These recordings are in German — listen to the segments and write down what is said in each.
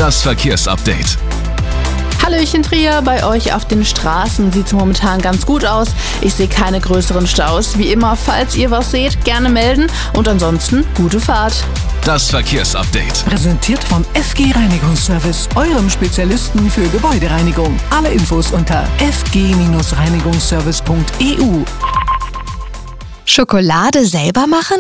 Das Verkehrsupdate. Hallöchen Trier, bei euch auf den Straßen sieht es momentan ganz gut aus. Ich sehe keine größeren Staus. Wie immer, falls ihr was seht, gerne melden und ansonsten gute Fahrt. Das Verkehrsupdate. Präsentiert vom FG Reinigungsservice, eurem Spezialisten für Gebäudereinigung. Alle Infos unter fg-reinigungsservice.eu. Schokolade selber machen?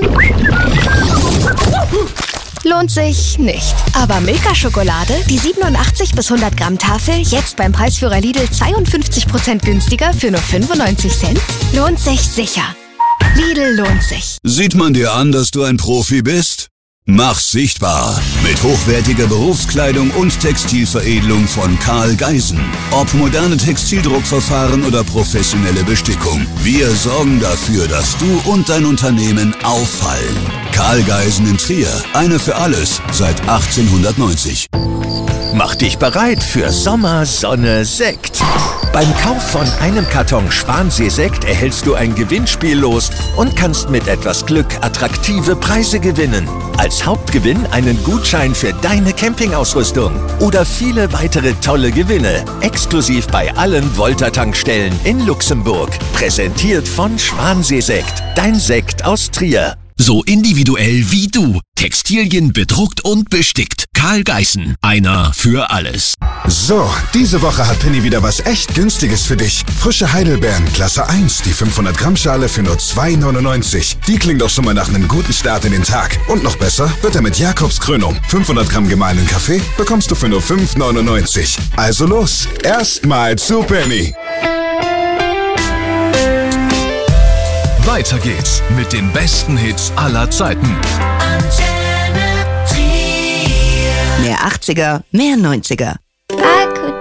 Lohnt sich nicht. Aber Milka-Schokolade, die 87 bis 100 Gramm Tafel, jetzt beim Preisführer Lidl 52% günstiger für nur 95 Cent? Lohnt sich sicher. Lidl lohnt sich. Sieht man dir an, dass du ein Profi bist? Mach's sichtbar mit hochwertiger Berufskleidung und Textilveredelung von Karl Geisen. Ob moderne Textildruckverfahren oder professionelle Bestickung, wir sorgen dafür, dass du und dein Unternehmen auffallen. Karl Geisen in Trier, eine für alles, seit 1890. Mach dich bereit für Sommer, Sonne, Sekt. Beim Kauf von einem Karton Schwansee-Sekt erhältst du ein Gewinnspiel los und kannst mit etwas Glück attraktive Preise gewinnen. Als Hauptgewinn einen Gutschein für deine Campingausrüstung oder viele weitere tolle Gewinne. Exklusiv bei allen Volta-Tankstellen in Luxemburg. Präsentiert von Schwansee-Sekt, dein Sekt aus Trier. So individuell wie du. Textilien bedruckt und bestickt. Karl Geisen, einer für alles. So, diese Woche hat Penny wieder was echt Günstiges für dich. Frische Heidelbeeren, Klasse 1, die 500 Gramm Schale für nur 2,99. Die klingt doch schon mal nach einem guten Start in den Tag. Und noch besser wird er mit Jakobskrönung. 500 Gramm gemahlenen Kaffee bekommst du für nur 5,99. Also los, erstmal zu Penny. Weiter geht's mit den besten Hits aller Zeiten. Mehr 80er, mehr 90er.